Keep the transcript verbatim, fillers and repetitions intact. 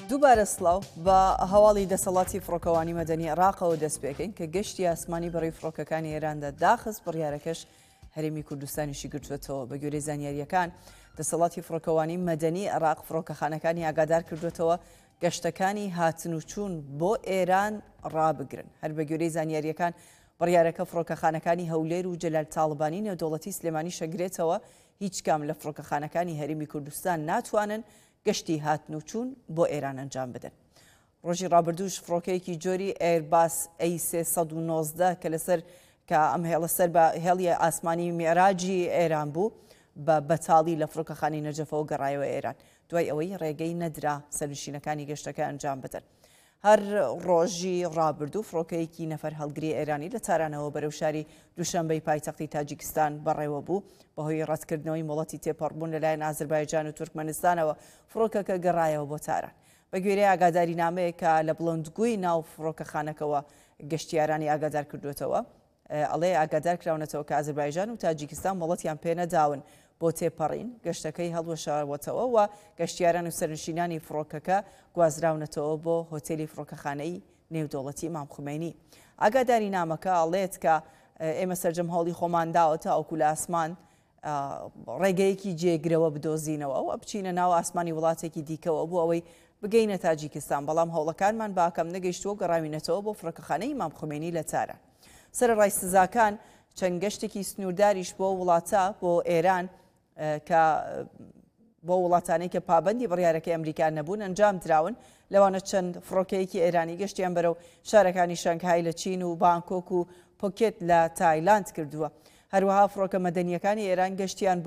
دووبارە سڵاو بە هەواڵی دەسەڵاتی فڕۆکەوانی مەدەنی عێراقەوە دەست پێکەین کە گەشتی ئاسمانی بەڕێی فڕۆکەکانی ئێراندا داخست بڕیارەکەش هەرێمی کوردستانیشی گرتوێتەوە. بە گوێرەی زانیاریەکان دەسەڵاتی فڕۆکەوانی مەدەنی عێراق فڕۆکەخانەکانی ئاگادار کردوێتەوە گەشتەکانی هاتن و چوون بۆ ئێران ڕابگرن. هەر بە گوێرەی زانیاریەکان بڕیارەکە فڕۆکەخانەکانی هەولێر و جەلال تاڵبانی نێودەوڵەتی سلێمانی شەگرێتەوە هیچ کام لە فڕۆکەخانەکانی هەرێمی کوردستان ناتوانن گەشتی هاتن و چوون بۆ ئێران ئەنجام بدەن. ڕۆژی ڕابردووش فڕۆکەیەکی جۆری ئێرباس ئەی سێسەد و نۆزدە کە لەسەر کە ئەم هێڵە سەر بە هێڵی ئاسمانی میعراجی ئێران بوو بە بەتاڵی لە فڕۆکەخانەی نەجەفەوە گەڕایەوە ئێران دوای ئەوەی ڕێگەی نەدرا سەرنشینەکانی گەشتەکە ئەنجام بدەن. هەر ڕۆژی ڕابردوو فڕۆکەیەکی نەفەر هەڵگری ئێرانی لە تارانەوە بەرەو شاری دووشەمبەی پایتەختی تاجیکستان بەڕێوە بوو بەهۆی ڕەتکردنەوەی وڵاتی تێپەڕبوون لەلایەن ئازەربایجان و تورکمەنستانەوە فڕۆکەکە گەڕایەوە بۆ تاران. بە گوێرەی ئاگاداری نامەیە کە لە بڵندگوی ناو فڕۆکەخانەکەەوە گەشتیارانی ئاگادار کردوێتەوە ئەڵێ ئاگادار کراونەتەوە کە ئازەربایجان و تاجیکستان وڵاتیان پێنەداون بۆ تێپەڕین گەشتەکەی هەڵوەشاوەتەوە و گەشتیاران و سەرنشینانی فڕۆکەکە گوازراونەتەوە بۆ هۆتێلی فڕۆکەخانەی نێودەوڵەتی ئیمام خومینی. ئاگاداری نامەکە ئەڵێت کە ئێمە سەرجەم هەوڵی خۆمان داوە تا ئەوکو لە ئاسمان ڕێگەیەکی جێگرەوە بدۆزینەوە و بچینە ناو ئاسمانی وڵاتێکی دیکەوە بۆ ئەوەی بگەینە تاجیکستان، بەڵام هەوڵەکانمان باکەم نەگەیشتووە گەڕاوینەتەوە بۆ فڕۆکەخانەی ئیمام خومینی لە تاران. سەرەڕای سزاکان چەند گەشتێکی سنوورداریش بۆ وڵاتە بۆ ئێران کە بۆ وڵاتانەی کە پابەندی بڕیارەکەی ئەمریکا نەبوون ئەنجام دراون. لەوانە چەند فڕۆکەیەکی ئێرانی گەشتیان بەرەو شارەکانی شانگهای لە چین و بانکۆک و پۆکێت لە تایلاند کردووە. هەروەها فڕۆکە مەدەنیەکانی ئێران گەشتیان